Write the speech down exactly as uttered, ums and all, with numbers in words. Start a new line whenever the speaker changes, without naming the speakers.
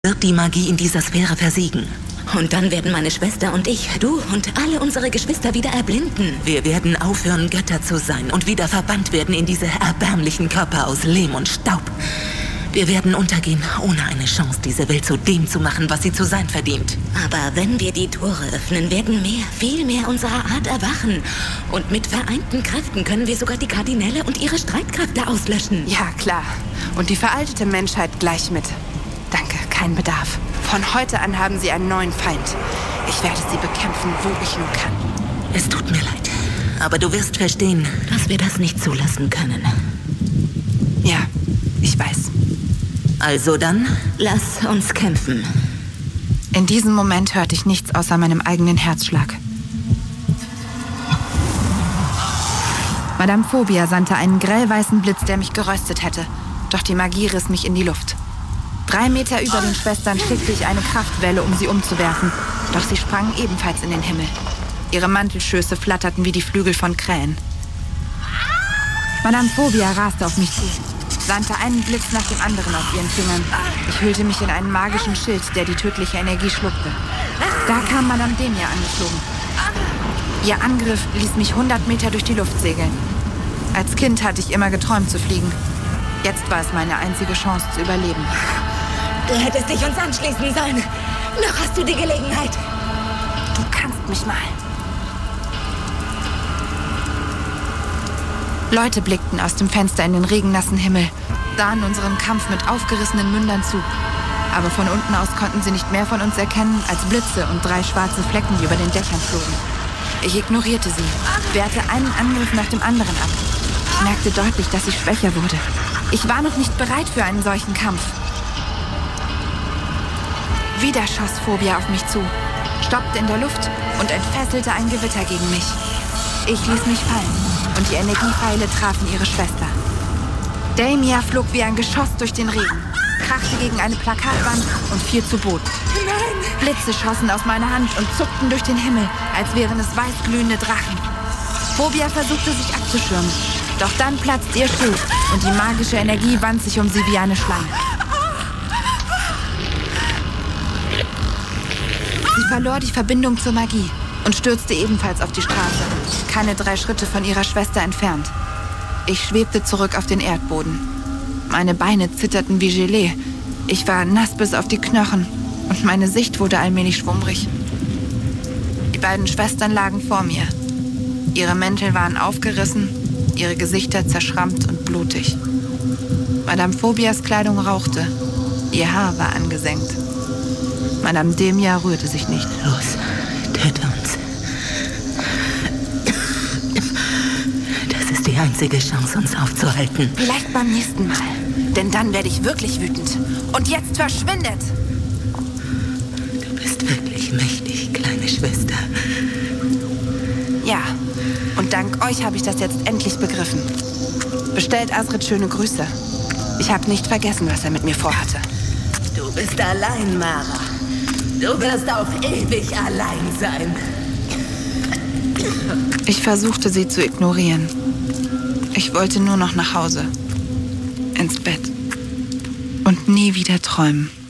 wird die Magie in dieser Sphäre versiegen.
Und dann werden meine Schwester und ich, du und alle unsere Geschwister wieder erblinden.
Wir werden aufhören, Götter zu sein und wieder verbannt werden in diese erbärmlichen Körper aus Lehm und Staub. Wir werden untergehen, ohne eine Chance, diese Welt zu dem zu machen, was sie zu sein verdient.
Aber wenn wir die Tore öffnen, werden mehr, viel mehr unserer Art erwachen. Und mit vereinten Kräften können wir sogar die Kardinäle und ihre Streitkräfte auslöschen.
Ja, klar. Und die veraltete Menschheit gleich mit. Danke, kein Bedarf. Von heute an haben sie einen neuen Feind. Ich werde sie bekämpfen, wo ich nur kann.
Es tut mir leid, aber du wirst verstehen,
dass wir das nicht zulassen können.
Ja, ich weiß.
Also dann,
lass uns kämpfen.
In diesem Moment hörte ich nichts außer meinem eigenen Herzschlag. Madame Phobia sandte einen grellweißen Blitz, der mich geröstet hätte. Doch die Magie riss mich in die Luft. Drei Meter über den Schwestern schickte ich eine Kraftwelle, um sie umzuwerfen. Doch sie sprangen ebenfalls in den Himmel. Ihre Mantelschöße flatterten wie die Flügel von Krähen. Madame Phobia raste auf mich zu, sandte einen Blitz nach dem anderen auf ihren Fingern. Ich hüllte mich in einen magischen Schild, der die tödliche Energie schluckte. Da kam Madame Demia angeflogen. Ihr Angriff ließ mich hundert Meter durch die Luft segeln. Als Kind hatte ich immer geträumt zu fliegen. Jetzt war es meine einzige Chance zu überleben.
Du hättest dich uns anschließen sollen. Noch hast du die Gelegenheit.
Du kannst mich mal. Leute blickten aus dem Fenster in den regennassen Himmel, sahen unseren Kampf mit aufgerissenen Mündern zu. Aber von unten aus konnten sie nicht mehr von uns erkennen als Blitze und drei schwarze Flecken, die über den Dächern flogen. Ich ignorierte sie, wehrte einen Angriff nach dem anderen ab. Ich merkte deutlich, dass ich schwächer wurde. Ich war noch nicht bereit für einen solchen Kampf. Wieder schoss Phobia auf mich zu, stoppte in der Luft und entfesselte ein Gewitter gegen mich. Ich ließ mich fallen und die Energiepfeile trafen ihre Schwester. Demia flog wie ein Geschoss durch den Regen, krachte gegen eine Plakatwand und fiel zu Boden.
Nein!
Blitze schossen aus meiner Hand und zuckten durch den Himmel, als wären es weißglühende Drachen. Phobia versuchte sich abzuschirmen, doch dann platzte ihr Schild und die magische Energie wand sich um sie wie eine Schlange. Sie verlor die Verbindung zur Magie und stürzte ebenfalls auf die Straße, keine drei Schritte von ihrer Schwester entfernt. Ich schwebte zurück auf den Erdboden. Meine Beine zitterten wie Gelee. Ich war nass bis auf die Knochen und meine Sicht wurde allmählich schwummrig. Die beiden Schwestern lagen vor mir. Ihre Mäntel waren aufgerissen, ihre Gesichter zerschrammt und blutig. Madame Phobias Kleidung rauchte, ihr Haar war angesenkt. Madame Demia rührte sich nicht.
Los, töte uns. Das ist die einzige Chance, uns aufzuhalten.
Vielleicht beim nächsten Mal. Denn dann werde ich wirklich wütend. Und jetzt verschwindet!
Du bist wirklich mächtig, kleine Schwester.
Ja, und dank euch habe ich das jetzt endlich begriffen. Bestellt Asrid schöne Grüße. Ich habe nicht vergessen, was er mit mir vorhatte.
Du bist allein, Mara. Du wirst auf ewig allein sein.
Ich versuchte, sie zu ignorieren. Ich wollte nur noch nach Hause. Ins Bett. Und nie wieder träumen.